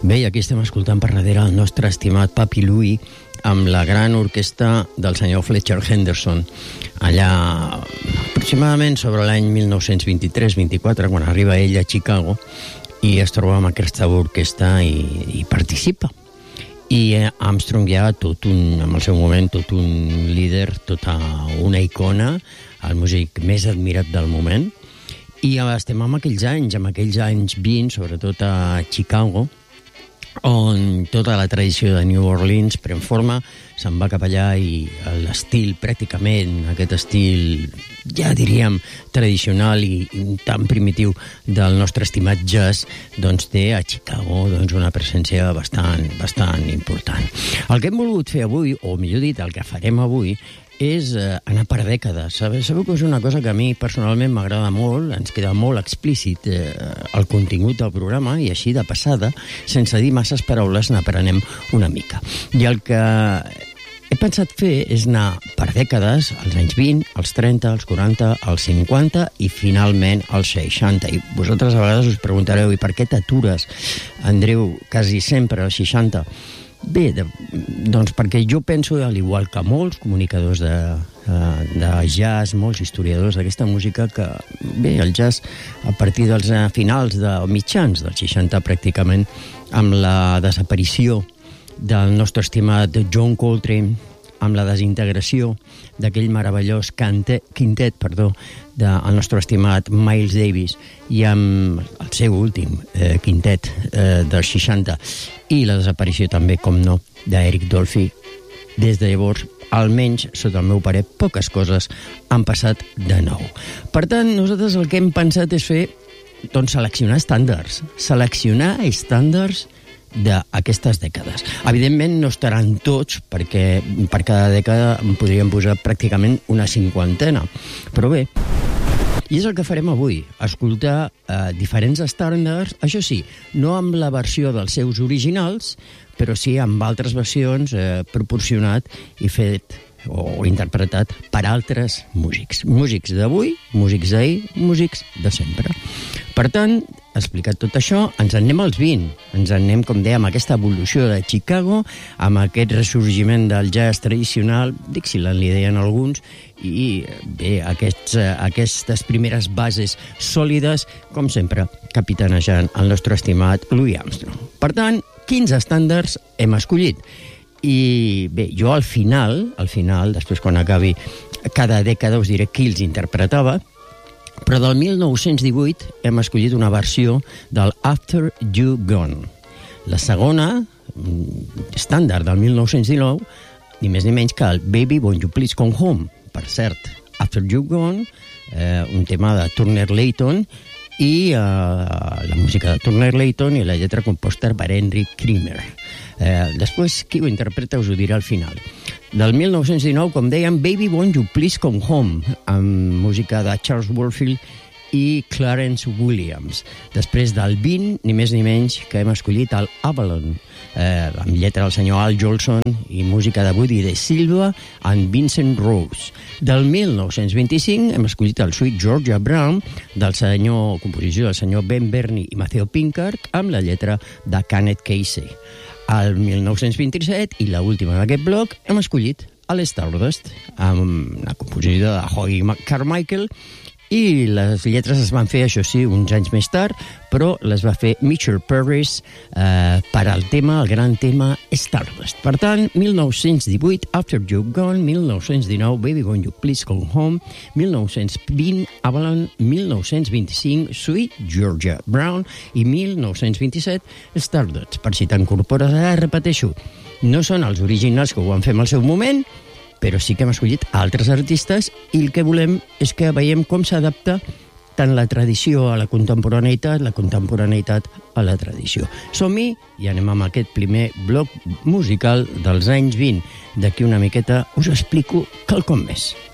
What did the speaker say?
Bé, i aquí estem escoltant per darrere el nostre estimat Papi Louie amb la gran orquestra del senyor Fletcher Henderson, allà aproximadament sobre l'any 1923-24, quan arriba ell a Chicago i es troba amb aquesta orquestra i participa. I Armstrong ja en el seu moment, tot un líder, tota una icona, el músic més admirat del moment. I estem amb aquells anys 20, sobretot a Chicago, on tota la tradició de New Orleans pren forma, se'n va cap allà i l'estil, pràcticament, aquest estil, ja diríem, tradicional i tan primitiu del nostre estimat jazz, doncs té a Chicago una presència bastant important. El que hem volgut fer avui, o millor dit, el que farem avui, és anar per dècades. Sabeu que és una cosa que a mi personalment m'agrada molt, ens queda molt explícit el contingut del programa i així de passada, sense dir masses paraules, n'aprenem una mica. I el que he pensat fer és anar per dècades, als anys 20, als 30, als 40, als 50 i finalment als 60. I vosaltres a vegades us preguntareu, i per què t'atures, Andreu, quasi sempre als 60? Bé, doncs perquè jo penso, al igual que molts comunicadors de jazz, molts historiadors d'aquesta música, que bé, el jazz a partir dels finals mitjans dels 60 pràcticament, amb la desaparició del nostre estimat John Coltrane, amb la desintegració d'aquell meravellós quintet del nostre estimat Miles Davis i amb el seu últim quintet dels 60 i la desaparició també, com no, d'Eric Dolphy. Des de llavors, almenys, sota el meu parer, poques coses han passat de nou. Per tant, nosaltres el que hem pensat és fer, doncs, seleccionar estàndards d'aquestes dècades. Evidentment no estaran tots, perquè per cada dècada en podríem posar pràcticament una cinquantena. Però bé, i és el que farem avui, escoltar diferents estàndards, això sí, no amb la versió dels seus originals, però sí amb altres versions proporcionat i fet o interpretat per altres músics. Músics d'avui, músics d'ahir, músics de sempre. Per tant, explicat tot això, ens en anem als 20. Ens en anem, com dèiem, amb aquesta evolució de Chicago, amb aquest ressorgiment del jazz tradicional, Dixieland li deien alguns, i bé, aquestes primeres bases sòlides, com sempre, capitanejant el nostre estimat Louis Armstrong. Per tant, 15 estàndards hem escollit. I bé, jo al final, després quan acabi cada dècada us diré qui els interpretava, però del 1918 hem escollit una versió del After You Gone. La segona, estàndard del 1919, ni més ni menys que el Baby Won't You Please Come Home. Per cert, After You Gone, un tema de Turner Layton, i la música de Turner Layton i la lletra composta per Henry Creamer. Després, qui ho interpreta us ho dirà al final. Del 1919, com dèiem, Baby Won't You Please Come Home, amb música de Charles Warfield i Clarence Williams. Després del 20, ni més ni menys, que hem escollit el Avalon, amb lletra del senyor Al Jolson i música de Buddy De Silva and Vincent Rose. Del 1925 hem escollit el Sweet Georgia Brown composició del senyor Ben Bernie i Maceo Pinkard, amb la lletra de Kenneth Casey. Al 1927, i l'última d'aquest bloc, hem escollit l'Stardust, amb la composició de Hoagy Carmichael, i les lletres es van fer, això sí, uns anys més tard, però les va fer Mitchell Parris per al gran tema Stardust. Per tant, 1918, After You've Gone, 1919, Baby Won't You Please Come Home, 1920, Avalon, 1925, Sweet Georgia Brown i 1927, Stardust. Per si t'incorpores ara, repeteixo, no són els originals que ho van fer en el seu moment, però sí que hem escollit altres artistes i el que volem és que veiem com s'adapta tant la tradició a la contemporaneïtat a la tradició. Som-hi i anem amb aquest primer bloc musical dels anys 20. D'aquí una miqueta us explico quelcom més.